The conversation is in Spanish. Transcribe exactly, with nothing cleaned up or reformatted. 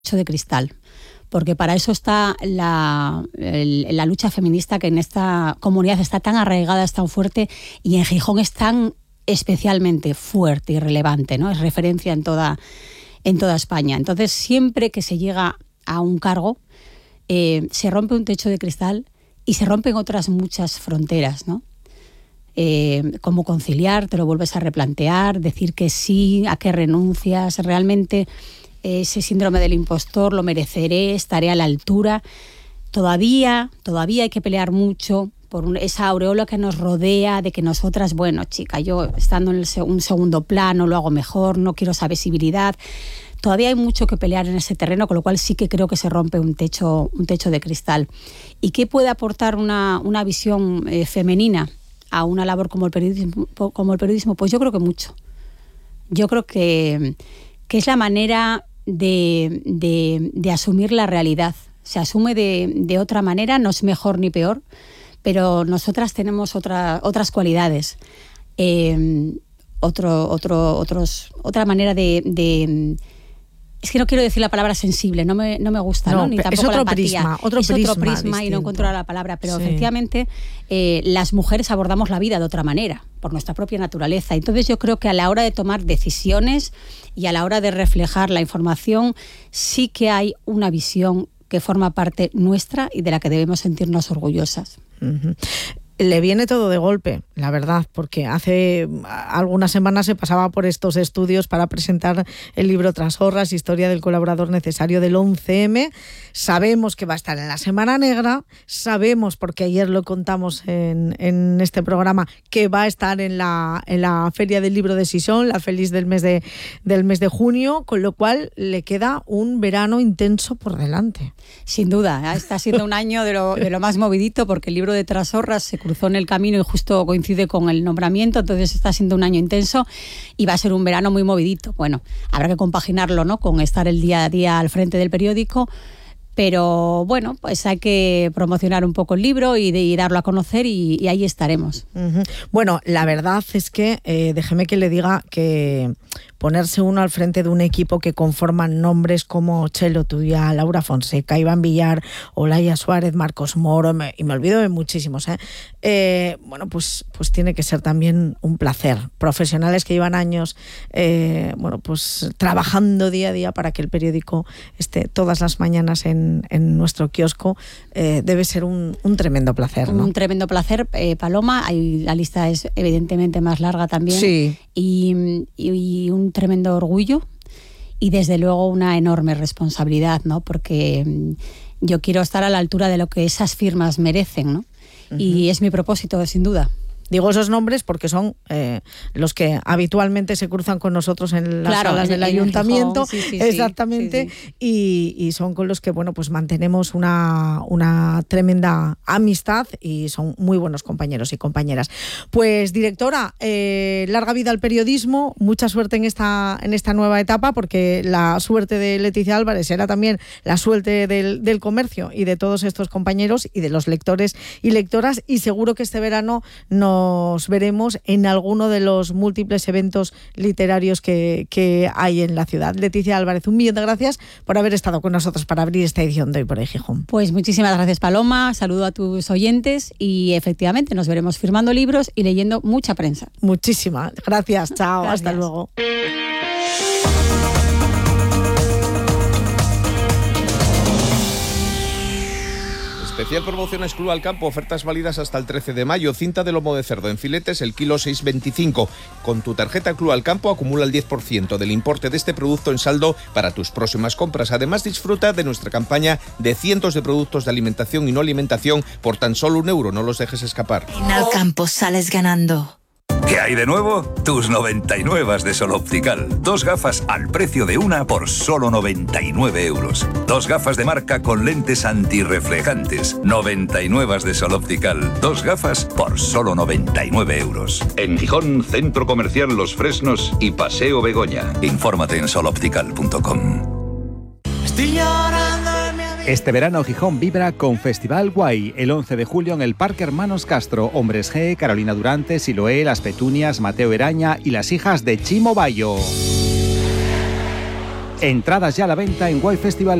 de cristal, porque para eso está la, el, la lucha feminista, que en esta comunidad está tan arraigada, es tan fuerte, y en Gijón es tan especialmente fuerte y relevante, ¿no? Es referencia en toda, en toda España. Entonces, siempre que se llega a un cargo, eh, se rompe un techo de cristal y se rompen otras muchas fronteras, ¿no? Eh, cómo conciliar, te lo vuelves a replantear, decir que sí, a qué renuncias, realmente ese síndrome del impostor, lo mereceré, estaré a la altura. Todavía, todavía hay que pelear mucho por un, esa aureola que nos rodea, de que nosotras, bueno, chica, yo estando en el, un segundo plano lo hago mejor, no quiero esa visibilidad. Todavía hay mucho que pelear en ese terreno, con lo cual sí que creo que se rompe un techo, un techo de cristal. ¿Y qué puede aportar una, una visión eh, femenina a una labor como el periodismo? Como el periodismo? Pues yo creo que mucho. Yo creo que, que es la manera De, de, de asumir la realidad. Se asume de, de otra manera, no es mejor ni peor, pero nosotras tenemos otra, otras cualidades, eh, otro, otro, otros, otra manera de, de... Es que no quiero decir la palabra sensible, no me, no me gusta, no, ¿no? Ni tampoco es otro la empatía. Prisma, otro es prisma otro prisma distinto. Y no encuentro la palabra, pero sí. efectivamente eh, las mujeres abordamos la vida de otra manera, por nuestra propia naturaleza. Entonces yo creo que a la hora de tomar decisiones y a la hora de reflejar la información, sí que hay una visión que forma parte nuestra y de la que debemos sentirnos orgullosas. Uh-huh. Le viene todo de golpe, la verdad, porque hace algunas semanas se pasaba por estos estudios para presentar el libro Trasorras, Historia del colaborador necesario del once eme. Sabemos que va a estar en la Semana Negra, sabemos, porque ayer lo contamos en, en este programa, que va a estar en la, en la Feria del Libro de Sison, la feliz del mes de, del mes de junio, con lo cual le queda un verano intenso por delante. Sin duda, está siendo un año de lo, de lo más movidito, porque el libro de Trasorras se cruzó en el camino y justo coincide con el nombramiento, entonces está siendo un año intenso y va a ser un verano muy movidito. Bueno, habrá que compaginarlo, ¿no?, con estar el día a día al frente del periódico, pero bueno, pues hay que promocionar un poco el libro y, de, y darlo a conocer y, y ahí estaremos. Uh-huh. Bueno, la verdad es que eh, déjeme que le diga que ponerse uno al frente de un equipo que conforman nombres como Chelo Tuya, Laura Fonseca, Iván Villar, Olaya Suárez, Marcos Moro, me, y me olvido de muchísimos, ¿eh? Eh, bueno, pues, pues tiene que ser también un placer. Profesionales que llevan años eh, bueno, pues trabajando día a día para que el periódico esté todas las mañanas en, en nuestro kiosco, eh, debe ser un, un tremendo placer, ¿no? Un tremendo placer, eh, Paloma. Hay, la lista es evidentemente más larga también. Sí. Y, y, y un tremendo orgullo y desde luego una enorme responsabilidad, ¿no? Porque yo quiero estar a la altura de lo que esas firmas merecen, ¿no? Uh-huh. Y es mi propósito, sin duda. Digo esos nombres porque son eh, los que habitualmente se cruzan con nosotros en las claro, salas en, del en ayuntamiento, sí, sí, exactamente, sí, sí. Y, y son con los que bueno pues mantenemos una, una tremenda amistad y son muy buenos compañeros y compañeras. Pues directora, eh, larga vida al periodismo, mucha suerte en esta, en esta nueva etapa, porque la suerte de Leticia Álvarez era también la suerte del, del comercio y de todos estos compañeros y de los lectores y lectoras, y seguro que este verano no nos veremos en alguno de los múltiples eventos literarios que, que hay en la ciudad. Leticia Álvarez, un millón de gracias por haber estado con nosotros para abrir esta edición de Hoy por Hoy Gijón. Pues muchísimas gracias, Paloma, saludo a tus oyentes y efectivamente nos veremos firmando libros y leyendo mucha prensa. Muchísimas gracias, chao, gracias. Hasta luego. Especial promociones Club Alcampo, ofertas válidas hasta el trece de mayo. Cinta de lomo de cerdo en filetes, el kilo seis veinticinco. Con tu tarjeta Club Alcampo acumula el diez por ciento del importe de este producto en saldo para tus próximas compras. Además, disfruta de nuestra campaña de cientos de productos de alimentación y no alimentación por tan solo un euro. No los dejes escapar. En Alcampo sales ganando. ¿Qué hay de nuevo? Tus noventa y nueve de Sol Optical. Dos gafas al precio de una por solo noventa y nueve euros. Dos gafas de marca con lentes antirreflejantes. noventa y nueve de Sol Optical. Dos gafas por solo noventa y nueve euros. En Gijón, Centro Comercial Los Fresnos y Paseo Begoña. Infórmate en sol optical punto com. Estoy llorando. Este verano Gijón vibra con Festival Guay, el once de julio en el Parque Hermanos Castro. Hombres G, Carolina Durante, Siloé, Las Petunias, Mateo Eraña y las hijas de Chimo Bayo. Entradas ya a la venta en guay festival